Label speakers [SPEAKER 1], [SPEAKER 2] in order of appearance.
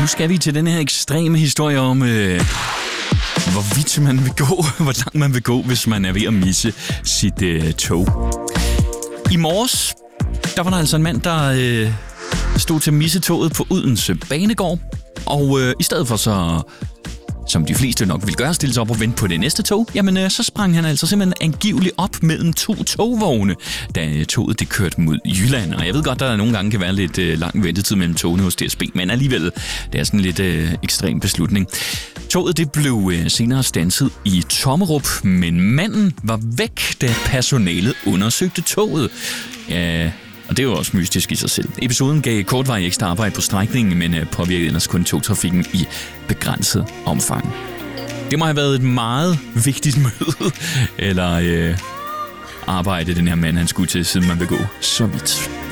[SPEAKER 1] skal vi til den her ekstreme historie om, hvor vidt man vil gå, hvor langt man vil gå, hvis man er ved at misse sit tog. I morges, der var der altså en mand, der stod til at misse toget på Odense Banegård, og i stedet for så, som de fleste nok vil gøre, stille sig op og vente på det næste tog, jamen så sprang han altså simpelthen angiveligt op mellem 2 togvogne, da toget det kørte mod Jylland. Og jeg ved godt, der nogle gange kan være lidt lang ventetid mellem togene hos DSB, men alligevel, det er sådan en lidt ekstrem beslutning. Toget det blev senere standset i Tommerup, men manden var væk, da personalet undersøgte toget. Ja, og det er jo også mystisk i sig selv. Episoden gav kortvarig ekstra arbejde på strækningen, men påvirkede ellers kun togtrafikken i begrænset omfang. Det må have været et meget vigtigt møde, eller arbejde, den her mand han skulle til, siden man vil gå så vidt.